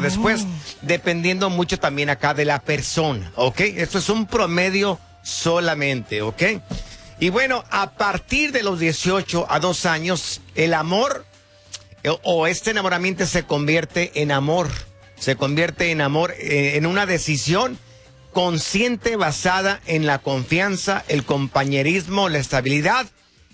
después, dependiendo mucho también acá de la persona, ¿ok? Esto es un promedio solamente, ¿ok? Y bueno, a partir de los 18 a 2 años, el amor o este enamoramiento se convierte en amor. Se convierte en amor, en una decisión consciente basada en la confianza, el compañerismo, la estabilidad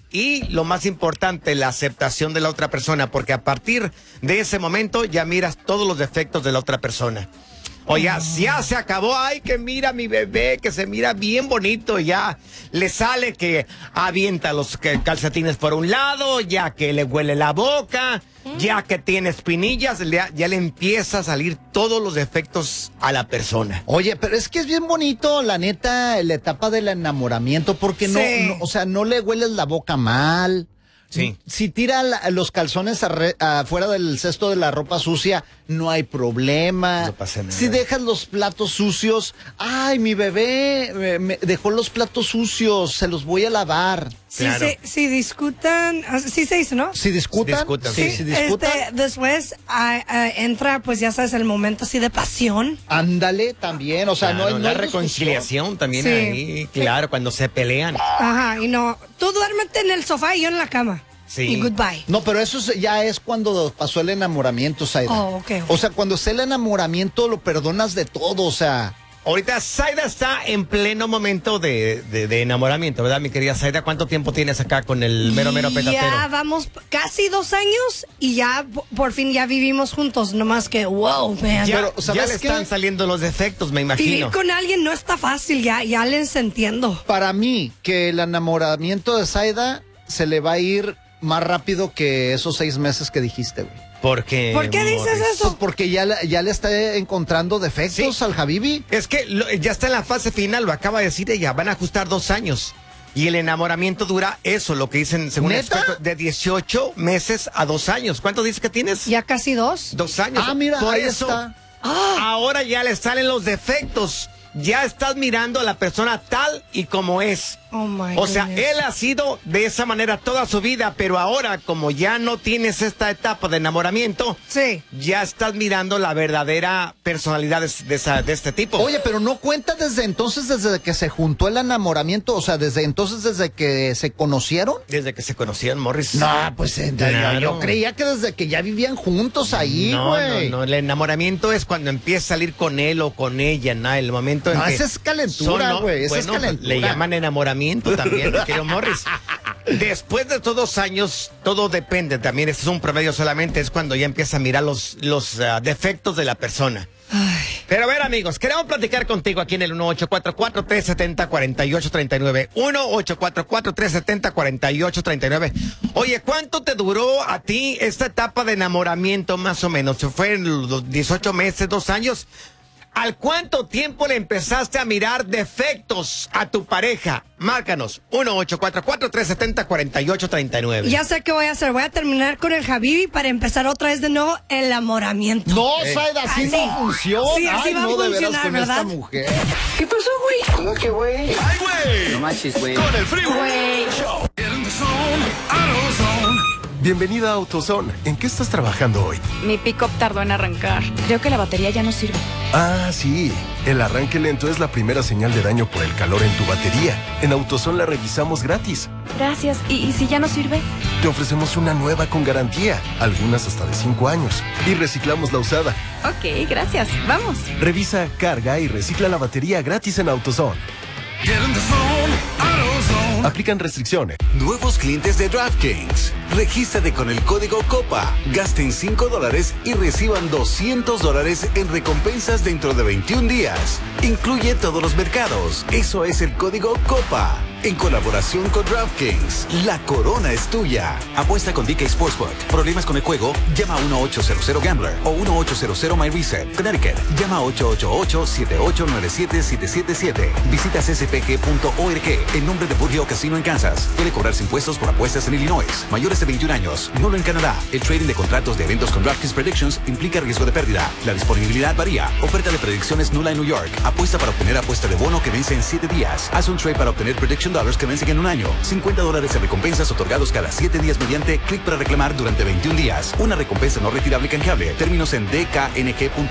y lo más importante, la aceptación de la otra persona, porque a partir de ese momento ya miras todos los defectos de la otra persona. O ya se acabó, ay, que mira mi bebé, que se mira bien bonito, ya le sale que avienta los calcetines por un lado, ya que le huele la boca, ya que tiene espinillas, ya le empieza a salir todos los defectos a la persona. Oye, pero es que es bien bonito, la neta, la etapa del enamoramiento, porque o sea, no le hueles la boca mal. Sí. Si tira los calzones afuera del cesto de la ropa sucia, no hay problema. No pasa nada. Si dejas los platos sucios, ay, mi bebé me dejó los platos sucios, se los voy a lavar. Claro. Si discutan, sí se dice, ¿no? Si discutan, Sí, discutan. Después entra, pues ya sabes, el momento así de pasión. Ándale también, o sea, Claro, no la hay reconciliación también Sí. ahí, claro, cuando se pelean. Ajá, y no, tú duérmete en el sofá y yo en la cama. Sí. Y goodbye. No, pero eso ya es cuando pasó el enamoramiento, Zaida. Oh, ok. O sea, cuando está el enamoramiento lo perdonas de todo, o sea. Ahorita Zaida está en pleno momento de enamoramiento, ¿verdad, mi querida Zaida? ¿Cuánto tiempo tienes acá con el mero petatero? Ya vamos casi 2 años y ya por fin ya vivimos juntos, nomás que wow, man. Ya, Pero, ¿sabes ya le qué? están saliendo los defectos, me Vivir imagino. con alguien no está fácil, ya les entiendo. Para mí, que el enamoramiento de Zaida se le va a ir más rápido que esos 6 meses que dijiste, güey. ¿Por qué? ¿Por qué dices Morris? eso? Pues porque ya le está encontrando defectos Sí. al Habibi. Es que ya está en la fase final, lo acaba de decir ella, van a ajustar 2 años. Y el enamoramiento dura eso, lo que dicen según ¿Neta? expertos, de 18 meses a 2 años. ¿Cuánto dices que tienes? Ya casi 2. 2 años. Ah, mira, por ahí eso, está. ahora ya le salen los defectos. Ya estás mirando a la persona tal y como es. Oh my O sea, goodness. él ha sido de esa manera toda su vida, pero ahora, como ya no tienes esta etapa de enamoramiento, Sí. ya estás mirando la verdadera personalidad de este tipo. Oye, pero no cuenta desde entonces, desde que se juntó el enamoramiento, o sea, desde entonces, desde que se conocieron. Desde que se conocían, Morris. No, pues Claro. yo creía que desde que ya vivían juntos ahí, No, güey. no, el enamoramiento es cuando empieza a salir con él o con ella, ¿no? El momento en No, que esa es calentura, güey, esa es calentura. Le llaman enamoramiento también, mi querido Morris. Después de todos 2 años, todo depende también, este es un promedio solamente, es cuando ya empieza a mirar los defectos de la persona. Pero a ver, amigos, queremos platicar contigo aquí en el 1844-370-4839. 1844-370-4839. Oye, ¿cuánto te duró a ti esta etapa de enamoramiento más o menos? ¿Se fue en los 18 meses, 2 años? ¿Al cuánto tiempo le empezaste a mirar defectos a tu pareja? Márcanos, 1844-370-4839. Ya sé qué voy a hacer. Voy a terminar con el Habibi para empezar otra vez de nuevo el enamoramiento. No, Zaida, así Así. no funciona. Sí, así Ay, va a no, de veras funcionar, con ¿verdad? esta mujer. ¿Qué pasó, güey? ¿Cómo que, güey? ¡Ay, güey! No manches, güey. Con el Freeway Güey. Show. In the zone, AutoZone. Bienvenida a AutoZone. ¿En qué estás trabajando hoy? Mi pick-up tardó en arrancar. Creo que la batería ya no sirve. Ah, sí. El arranque lento es la primera señal de daño por el calor en tu batería. En AutoZone la revisamos gratis. Gracias. ¿Y si ya no sirve? Te ofrecemos una nueva con garantía, algunas hasta de 5 años. Y reciclamos la usada. Ok, gracias. Vamos. Revisa, carga y recicla la batería gratis en AutoZone. Aplican restricciones. Nuevos clientes de DraftKings. Regístrate con el código COPA. Gasten $5 y reciban $200 en recompensas dentro de 21 días. Incluye todos los mercados. Eso es el código COPA. En colaboración con DraftKings, la corona es tuya. Apuesta con DK Sportsbook. ¿Problemas con el juego? Llama a 1-800-GAMBLER o 1-800-MyReset. Connecticut. Llama a 888-7897-777. Visita cspg.org. En nombre de Burgeo Casino en Kansas. Puede cobrarse impuestos por apuestas en Illinois. Mayores de 21 años. Nulo en Canadá. El trading de contratos de eventos con DraftKings Predictions implica riesgo de pérdida. La disponibilidad varía. Oferta de predicciones nula en New York. Apuesta para obtener apuesta de bono que vence en 7 días. Haz un trade para obtener prediction dollars que vencen en un año. $50 en recompensas otorgados cada 7 días mediante clic para reclamar durante 21 días. Una recompensa no retirable canjeable. Términos en dkng.com.